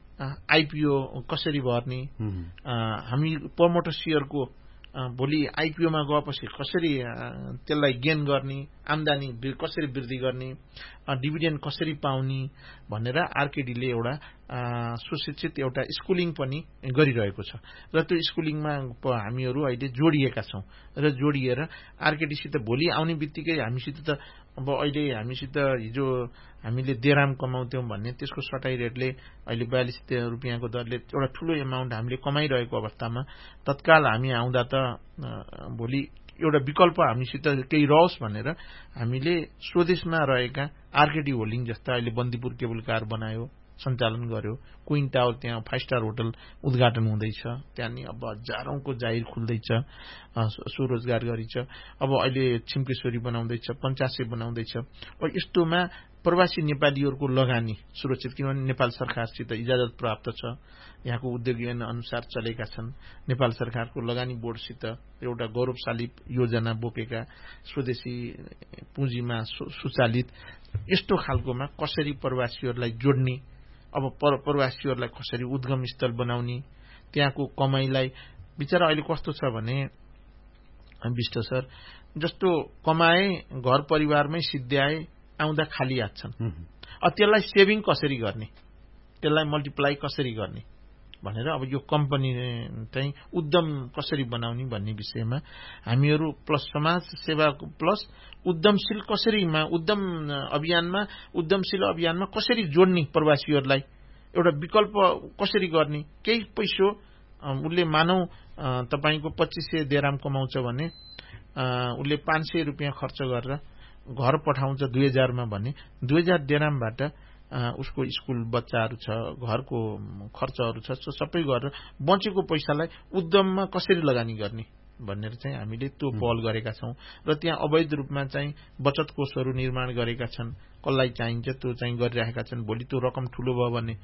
आईपीओ कसरी भर्ने, हामी प्रमोटर शेयरको भोलि आईपीओमा गएपछि कसरी त्यसलाई गेन गर्ने, आम्दानी कसरी वृद्धि गर्ने, डिभिडेन्ड कसरी पाउने भनेर आरकेडीले एउटा सुशिक्षित एउटा स्कुलिङ पनि गरिरहेको छ र त्यो स्कुलिङमा हामीहरू अहिले जोडिएका छौं र जोडिएर आरकेडीसित भोलि आउने बित्तिकै हामीसित त अब अहिले हामीसित हिजो हामीले देराम कमाउँथ्यौं भन्ने त्यसको सटाई रेटले अहिले 42 रुपियाँको दरले एउटा ठूलो एमाउन्ट हामीले कमाइरहेको अवस्थामा तत्काल हामी आउँदा त भोलि एउटा विकल्प हामीसित केही रहोस् भनेर हामीले स्वदेशमा रहेका आरकेडी होल्डिङ जस्ता अहिले बन्दीपुर केबल कार बनायो, सञ्चालन गर्यो, क्वीन टावर त्यहाँ 5 स्टार होटल उद्घाटन हुँदैछ, त्यहाँ नि अब हजारौंको जाहिर खुल्दैछ, स्वरोजगार गरिन्छ। अब अहिले छिम्केश्वरी बनाउँदैछ, पञ्चासे बनाउँदैछ। अब यस्तोमा प्रवासी नेपालीहरूको लगानी सुरक्षित, किनभने नेपाल सरकारसित इजाजत प्राप्त छ, यहाँको उद्योग ऐन अनुसार चलेका छन्, नेपाल सरकारको लगानी बोर्डसित एउटा गौरवशाली योजना बोकेका स्वदेशी पुँजीमा सुचालित यस्तो खालकोमा कसरी प्रवासीहरूलाई जोड्ने, अब प्रवासीहरूलाई कसरी उद्गम स्थल बनाउने, त्यहाँको कमाईलाई बिचरा अहिले कस्तो छ भने विष्ट सर जस्तो कमाए घर परिवारमै सिद्ध्याए आउँदा खाली हात छन्। त्यसलाई सेभिङ कसरी गर्ने, त्यसलाई मल्टिप्लाई कसरी गर्ने भनेर अब यो कम्पनी चाहिँ उद्यम कसरी बनाउने भन्ने विषयमा हामीहरू प्लस समाज सेवाको प्लस उद्यमशील कसरीमा उद्यमशील अभियानमा कसरी जोड्ने, प्रवासीहरूलाई एउटा विकल्प कसरी गर्ने। केही पैसो उसले मानौ तपाईको 2500 देराम कमाउँछ भने उसले 500 रुपियाँ खर्च गरेर घर पठाउँछ 2000 मा भने 2000 देरामबाट उसको स्कुल बच्चाहरू छ, घरको खर्चहरू छ, सबै गरेर बचेको पैसालाई उद्यममा कसरी लगानी गर्ने भनेर चाहिँ हामीले त्यो पहल गरेका छौं र त्यहाँ अवैध रूपमा चाहिँ बचत कोषहरू निर्माण गरेका छन्, कसलाई चाहिन्छ त्यो चाहिँ गरिरहेका छन्। भोलि त्यो रकम ठूलो भयो भने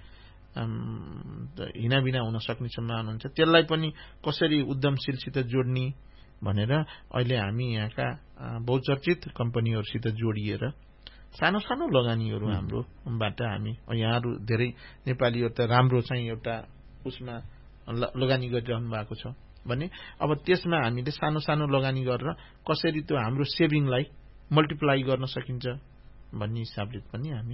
हिनाबिना हुन सक्ने सम्भावना हुन्छ, त्यसलाई पनि कसरी उद्यमशीलसित जोड्ने भनेर अहिले हामी यहाँका बहुचर्चित कम्पनीहरुसित जोडिएर सानो सानो लगानीहरू हाम्रोबाट हामी यहाँहरू धेरै नेपालीहरू त राम्रो चाहिँ एउटा उसमा लगानी गरिरहनु भएको छ भने अब त्यसमा हामीले सानो सानो लगानी गरेर कसरी त्यो हाम्रो सेभिङलाई मल्टिप्लाई गर्न सकिन्छ भन्ने हिसाबले पनि हामी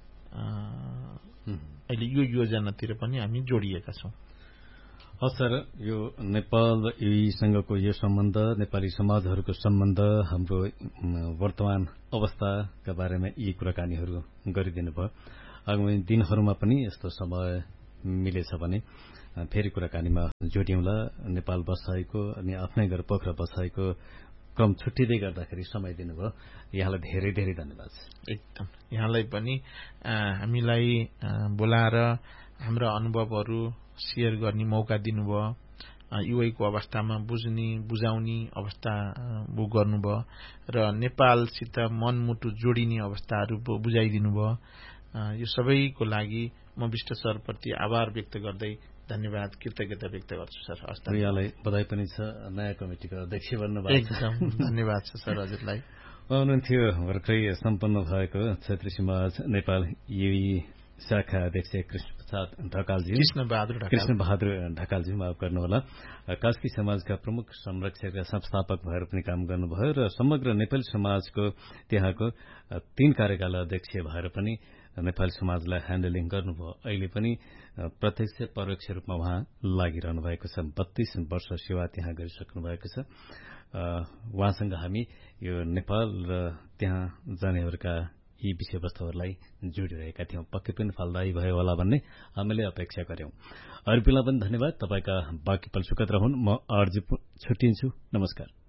अहिले यो योजनातिर पनि हामी जोडिएका छौं। सर, यो नेपाल सँगको यो सम्बन्ध, नेपाली समाजहरूको सम्बन्ध, हाम्रो वर्तमान अवस्थाका बारेमा यी कुराकानीहरू गरिदिनु भयो। आगामी दिनहरूमा पनि यस्तो समय मिलेछ भने फेरि कुराकानीमा जोडिउँला। नेपाल बसाइको अनि आफ्नै घर पोखरा बसाइको क्रम छुट्टिँदै गर्दाखेरि समय दिनुभयो, यहाँलाई धेरै धेरै धन्यवाद। एकदम यहाँलाई पनि हामीलाई बोलाएर हाम्रा अनुभवहरू शेयर गर्ने मौका दिनुभयो, युवाको अवस्थामा बुझाउने अवस्था गर्नुभयो र नेपालसित मनमुटु जोडिने अवस्थाहरू बुझाइदिनु भयो। यो सबैको लागि म विष्ट सरप्रति आभार व्यक्त गर्दै धन्यवाद कृतज्ञता व्यक्त गर्छु सर। यहाँलाई बधाई पनि छ, नयाँ कमिटिको अध्यक्ष बन्नुभएको छ। एकदम धन्यवाद छ सर हजुरलाई। हुनुहुन्थ्यो भर्खरै सम्पन्न भएको क्षेत्रीय समाज नेपाल शाखा अध्यक्ष कृष्ण बहादुर ढकालजी, माफ गर्नुहोला। कास्की समाजका प्रमुख संरक्षक र संस्थापक भएर पनि काम गर्नुभयो र समग्र नेपाली समाजको त्यहाँको 3 कार्यकाल अध्यक्ष भएर पनि नेपाली समाजलाई ह्यान्डलिङ गर्नुभयो। अहिले पनि प्रत्यक्ष परोक्ष रूपमा उहाँ लागिरहनु भएको छ। 32 वर्ष सेवा त्यहाँ गरिसक्नु भएको छ। उहाँसँग हामी यो नेपाल र त्यहाँ जानेहरूका यी विषयवस्तुहरूलाई जोडिरहेका थियौं। पक्कै पनि फलदायी भयो होला भन्ने हामीले अपेक्षा गर्यौं। अर्पिललाई पनि धन्यवाद। तपाईका बाँकी पल सुखद रहन्। म आरजे छुट्टिन्छु। नमस्कार।